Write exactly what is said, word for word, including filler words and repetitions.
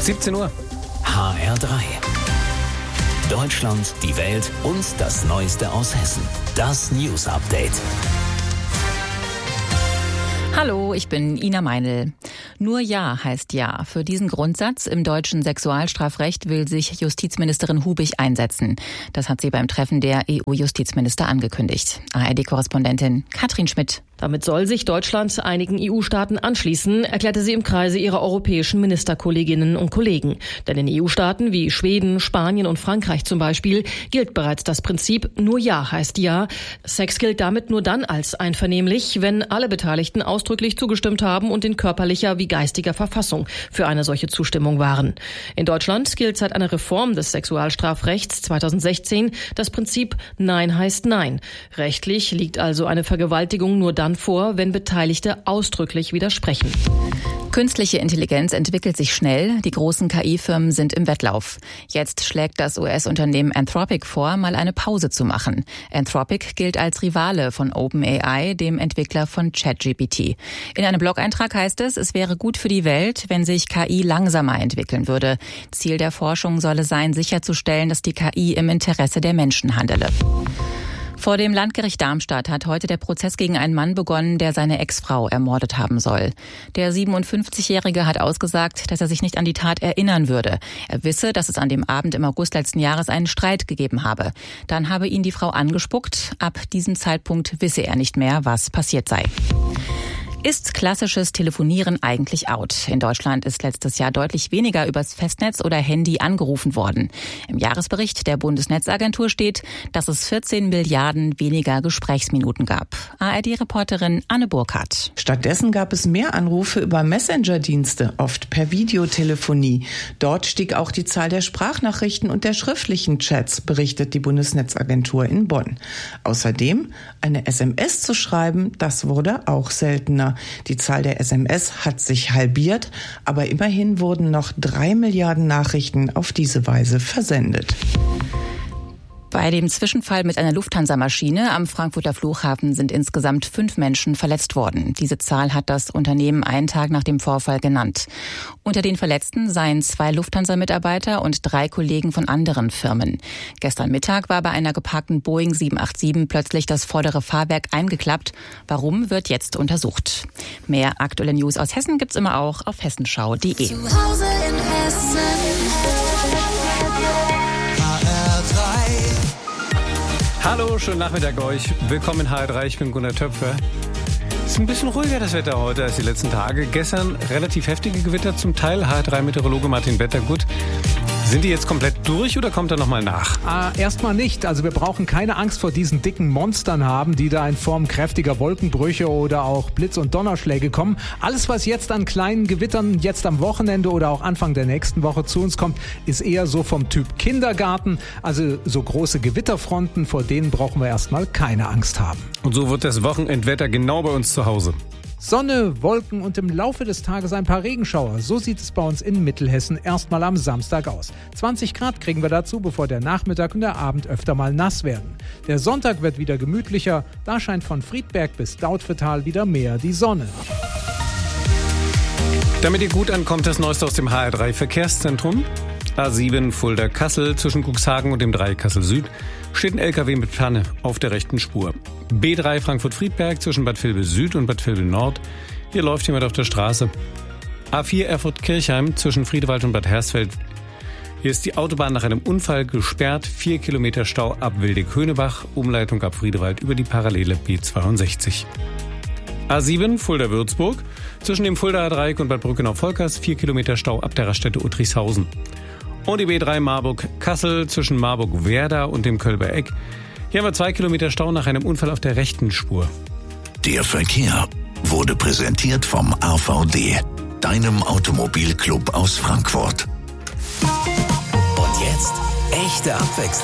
siebzehn Uhr. H R drei. Deutschland, die Welt und das Neueste aus Hessen. Das News Update. Hallo, ich bin Ina Meinl. Nur Ja heißt Ja. Für diesen Grundsatz im deutschen Sexualstrafrecht will sich Justizministerin Hubich einsetzen. Das hat sie beim Treffen der E U-Justizminister angekündigt. A R D-Korrespondentin Katrin Schmidt. Damit soll sich Deutschland einigen E U-Staaten anschließen, erklärte sie im Kreise ihrer europäischen Ministerkolleginnen und Kollegen. Denn in E U-Staaten wie Schweden, Spanien und Frankreich zum Beispiel gilt bereits das Prinzip Nur Ja heißt Ja. Sex gilt damit nur dann als einvernehmlich, wenn alle Beteiligten ausdrücklich zugestimmt haben und in körperlicher wie geistiger Verfassung für eine solche Zustimmung waren. In Deutschland gilt seit einer Reform des Sexualstrafrechts zweitausendsechzehn das Prinzip Nein heißt Nein. Rechtlich liegt also eine Vergewaltigung nur dann vor, wenn Beteiligte ausdrücklich widersprechen. Künstliche Intelligenz entwickelt sich schnell. Die großen K I-Firmen sind im Wettlauf. Jetzt schlägt das U S-Unternehmen Anthropic vor, mal eine Pause zu machen. Anthropic gilt als Rivale von OpenAI, dem Entwickler von ChatGPT. In einem Blog-Eintrag heißt es, es wäre gut für die Welt, wenn sich K I langsamer entwickeln würde. Ziel der Forschung solle sein, sicherzustellen, dass die K I im Interesse der Menschen handele. Vor dem Landgericht Darmstadt hat heute der Prozess gegen einen Mann begonnen, der seine Ex-Frau ermordet haben soll. Der siebenundfünfzigjährige hat ausgesagt, dass er sich nicht an die Tat erinnern würde. Er wisse, dass es an dem Abend im August letzten Jahres einen Streit gegeben habe. Dann habe ihn die Frau angespuckt. Ab diesem Zeitpunkt wisse er nicht mehr, was passiert sei. Ist klassisches Telefonieren eigentlich out? In Deutschland ist letztes Jahr deutlich weniger übers Festnetz oder Handy angerufen worden. Im Jahresbericht der Bundesnetzagentur steht, dass es vierzehn Milliarden weniger Gesprächsminuten gab. A R D-Reporterin Anne Burkhardt. Stattdessen gab es mehr Anrufe über Messenger-Dienste, oft per Videotelefonie. Dort stieg auch die Zahl der Sprachnachrichten und der schriftlichen Chats, berichtet die Bundesnetzagentur in Bonn. Außerdem, eine S M S zu schreiben, das wurde auch seltener. Die Zahl der S M S hat sich halbiert, aber immerhin wurden noch drei Milliarden Nachrichten auf diese Weise versendet. Bei dem Zwischenfall mit einer Lufthansa-Maschine am Frankfurter Flughafen sind insgesamt fünf Menschen verletzt worden. Diese Zahl hat das Unternehmen einen Tag nach dem Vorfall genannt. Unter den Verletzten seien zwei Lufthansa-Mitarbeiter und drei Kollegen von anderen Firmen. Gestern Mittag war bei einer geparkten Boeing sieben acht sieben plötzlich das vordere Fahrwerk eingeklappt. Warum, wird jetzt untersucht. Mehr aktuelle News aus Hessen gibt's immer auch auf hessenschau punkt de. Zu Hause in Hessen. Hallo, schönen Nachmittag euch. Willkommen in H R drei, ich bin Gunnar Töpfer. Es ist ein bisschen ruhiger das Wetter heute als die letzten Tage. Gestern relativ heftige Gewitter zum Teil. H R drei-Meteorologe Martin Wettergut. Sind die jetzt komplett durch oder kommt er nochmal nach? Ah, erstmal nicht. Also wir brauchen keine Angst vor diesen dicken Monstern haben, die da in Form kräftiger Wolkenbrüche oder auch Blitz- und Donnerschläge kommen. Alles, was jetzt an kleinen Gewittern jetzt am Wochenende oder auch Anfang der nächsten Woche zu uns kommt, ist eher so vom Typ Kindergarten. Also so große Gewitterfronten, vor denen brauchen wir erstmal keine Angst haben. Und so wird das Wochenendwetter genau bei uns zu Hause. Sonne, Wolken und im Laufe des Tages ein paar Regenschauer. So sieht es bei uns in Mittelhessen erstmal am Samstag aus. zwanzig Grad kriegen wir dazu, bevor der Nachmittag und der Abend öfter mal nass werden. Der Sonntag wird wieder gemütlicher. Da scheint von Friedberg bis Dautphetal wieder mehr die Sonne. Damit ihr gut ankommt, das Neueste aus dem H R drei Verkehrszentrum. A sieben Fulda-Kassel zwischen Cuxhagen und dem drei Kassel Süd steht ein L K W mit Panne auf der rechten Spur. B drei Frankfurt-Friedberg zwischen Bad Vilbel Süd und Bad Vilbel Nord. Hier läuft jemand auf der Straße. A vier Erfurt-Kirchheim zwischen Friedewald und Bad Hersfeld. Hier ist die Autobahn nach einem Unfall gesperrt. Vier Kilometer Stau ab Wildig-Höhnebach. Umleitung ab Friedewald über die parallele B zweiundsechzig. A sieben Fulda-Würzburg zwischen dem Fuldaer Dreieck und Bad Brückenau-Volkers. Vier Kilometer Stau ab der Raststätte Uttrichshausen. Und die B drei Marburg-Kassel zwischen Marburg-Werder und dem Kölber Eck. Hier haben wir zwei Kilometer Stau nach einem Unfall auf der rechten Spur. Der Verkehr wurde präsentiert vom A V D, deinem Automobilclub aus Frankfurt. Und jetzt echte Abwechslung.